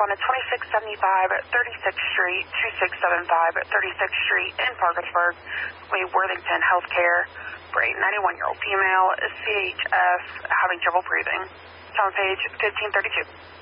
responded 2675 36th Street, 2675 36th Street in Parkersburg. We Worthington Healthcare for a 91-year-old female, CHF, having trouble breathing. Sound page 1532.